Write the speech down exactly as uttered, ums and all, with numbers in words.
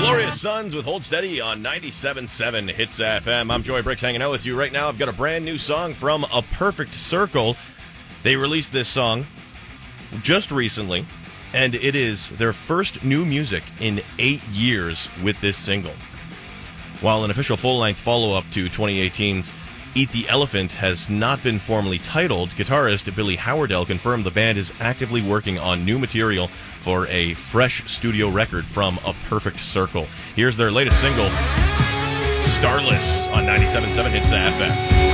Glorious Sons with Hold Steady on ninety-seven point seven Hits F M. I'm Joy Bricks hanging out with you right now. I've got a brand new song from A Perfect Circle. They released this song just recently, and it is their first new music in eight years with this single. While an official full-length follow-up to twenty eighteen's Eat the Elephant has not been formally titled, guitarist Billy Howardell confirmed the band is actively working on new material for a fresh studio record from A Perfect Circle. Here's their latest single, Starless, on ninety-seven point seven Hits F M.